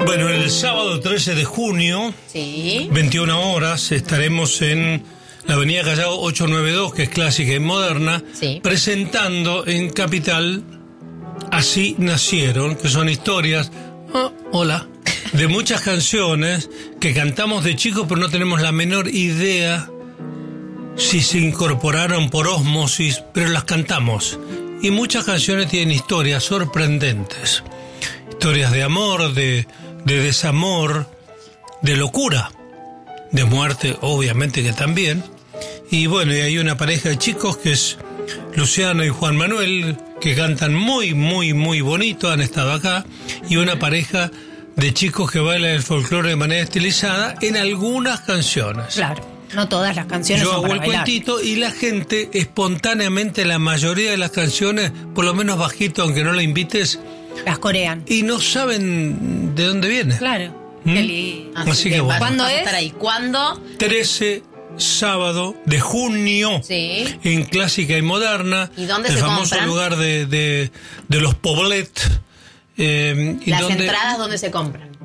Bueno, el sábado 13 de junio, Sí. 21 horas, estaremos en la avenida Callao 892, que es clásica y moderna, Sí. presentando en Capital Así Nacieron, que son historias, hola, de muchas canciones que cantamos de chicos, pero no tenemos la menor idea si se incorporaron por ósmosis, pero las cantamos. Y muchas canciones tienen historias sorprendentes. Historias de amor, de desamor, de locura, de muerte, obviamente que también. Y bueno, y hay una pareja de chicos que es Luciano y Juan Manuel, que cantan muy, muy, muy bonito, han estado acá. Y una pareja de chicos que bailan el folclore de manera estilizada en algunas canciones. Claro, no todas las canciones Yo son hago para el bailar. cuentito y la gente espontáneamente, la mayoría de las canciones, por lo menos bajito, aunque no la invites, Las corean. y no saben de dónde viene. Claro. ¿Mm? Qué lindo. Así que bueno. ¿Cuándo Vas a es? estar ahí. ¿Cuándo? 13 sábado de junio, Sí. en Clásica y Moderna. ¿Y dónde el se famoso compran? lugar de los Poblet. Y Las donde entradas, ¿dónde se compran?